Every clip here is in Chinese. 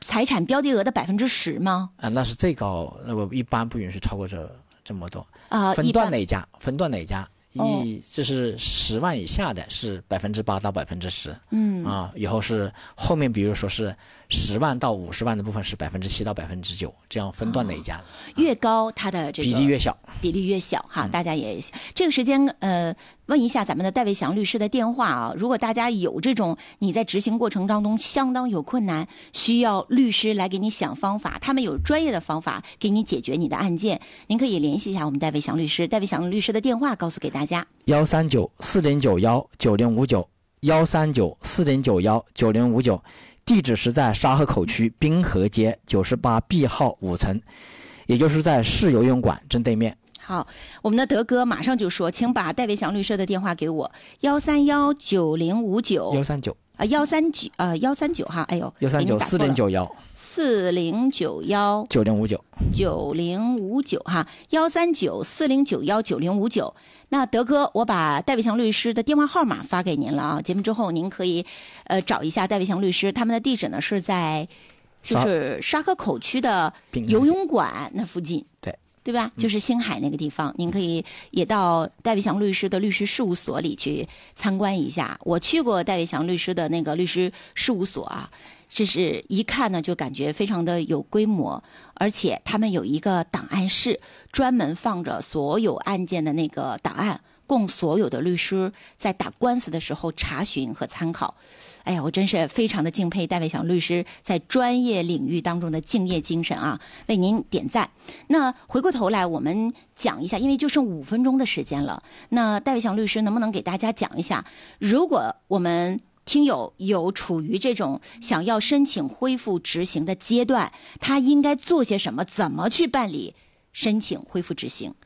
财产标的额的10%吗？ 那是最高，我一般不允许超过这么多。分段累加。就是10万以下的是8%到10%，以后是后面比如说是10万到50万的部分是7%到9%，这样分段累加， 越高它的这个比例越小哈。大家也这个时间问一下咱们的戴维祥律师的电话啊，如果大家有这种你在执行过程当中相当有困难，需要律师来给你想方法，他们有专业的方法给你解决你的案件，您可以联系一下我们戴维祥律师。戴维祥律师的电话告诉给大家 ：13940919059，13940919059，地址是在沙河口区滨河街98B 号5层，也就是在市游泳馆正对面。 好，我们的德哥马上就说，请把戴维祥律师的电话给我，1319059，139哈，哎呦，13940919059哈，13940919059。那德哥，我把戴维祥律师的电话号码发给您了啊，节目之后您可以找一下戴维祥律师，他们的地址呢是在就是沙河口区的游泳馆那附近。对吧？就是星海那个地方，您可以也到戴维祥律师的律师事务所里去参观一下。我去过戴维祥律师的那个律师事务所啊，这是一看呢就感觉非常的有规模，而且他们有一个档案室，专门放着所有案件的那个档案，供所有的律师在打官司的时候查询和参考。哎呀，我真是非常的敬佩戴维祥律师在专业领域当中的敬业精神啊，为您点赞。那回过头来我们讲一下，因为就剩5分钟的时间了，那戴维祥律师能不能给大家讲一下，如果我们听友有处于这种想要申请恢复执行的阶段，他应该做些什么，怎么去办理申请恢复执行？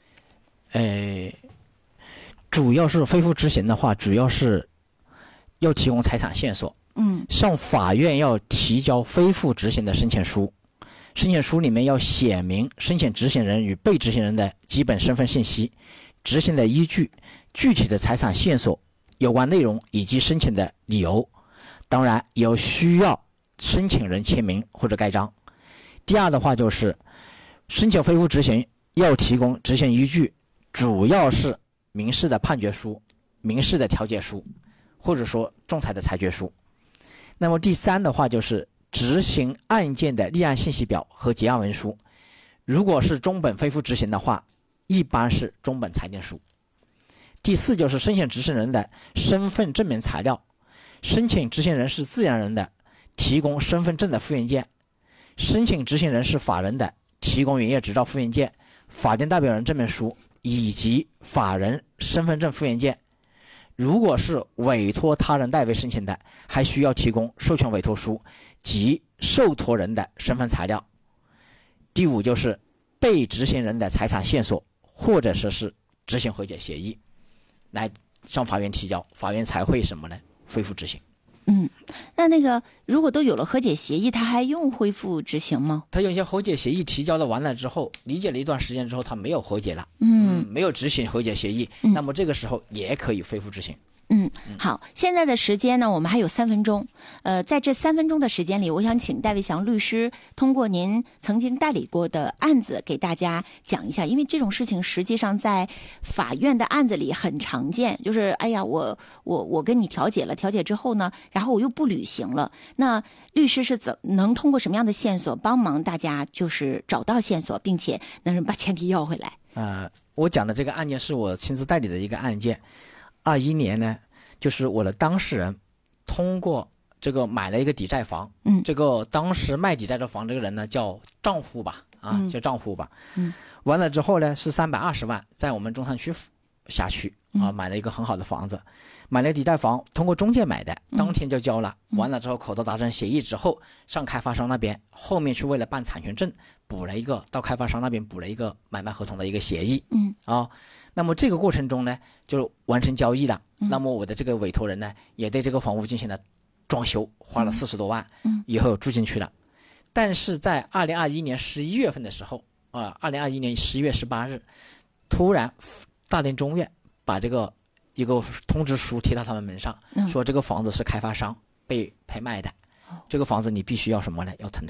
主要是恢复执行的话，主要是要提供财产线索，向法院要提交恢复执行的申请书，申请书里面要写明申请执行人与被执行人的基本身份信息、执行的依据、具体的财产线索、有关内容以及申请的理由，当然也需要申请人签名或者盖章。第二的话就是申请恢复执行要提供执行依据，主要是民事的判决书、民事的调解书，或者说仲裁的裁决书。那么第三的话就是执行案件的立案信息表和结案文书，如果是中本恢复执行的话，一般是中本裁定书。第四就是申请执行人的身份证明材料，申请执行人是自然人的，提供身份证的复印件；申请执行人是法人的，提供营业执照复印件、法定代表人证明书以及法人身份证复印件。如果是委托他人代为申请的，还需要提供授权委托书及受托人的身份材料。第五就是被执行人的财产线索，或者说是执行和解协议，来向法院提交，法院才会什么呢？恢复执行。 那个如果都有了和解协议，他还用恢复执行吗？ 他有些和解协议提交了完了之后，理解了一段时间之后，他没有和解了，没有执行和解协议，那么这个时候也可以恢复执行。 好，现在的时间呢，我们还有3分钟。在这3分钟的时间里，我想请戴维祥律师通过您曾经代理过的案子给大家讲一下，因为这种事情实际上在法院的案子里很常见，就是哎呀，我跟你调解了，调解之后呢，然后我又不履行了。那律师是能通过什么样的线索帮忙大家就是找到线索，并且能把钱给要回来？ 我讲的这个案件是我亲自代理的一个案件。21年呢，就是我的当事人通过这个买了一个抵债房，这个当时卖抵债的房这个人呢叫账户吧，叫账户吧，完了之后呢是320万，在我们中山区辖区买了一个很好的房子，买了抵债房，通过中介买的，当天就交了，完了之后口头达成协议之后，上开发商那边后面去为了办产权证补了一个，到开发商那边补了一个买卖合同的一个协议，那么这个过程中呢就完成交易了，那么我的这个委托人呢也对这个房屋进行了装修，花了40多万，以后住进去了。但是在2021年11月份的时候，2021年11月18日，突然大定中院把这个一个通知书贴到他们门上，说这个房子是开发商被拍卖的，这个房子你必须要什么呢？要腾